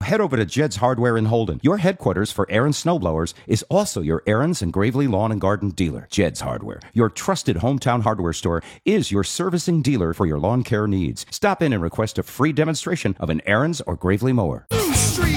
head over to Jed's Hardware in Holden. Your headquarters for Aaron's snowblowers is also your Aaron's and Gravely Lawn and Garden dealer. Jed's Hardware, your trusted hometown hardware store, is your servicing dealer for your lawn care needs. Stop in and request a free demonstration of an Aaron's or Gravely mower. Street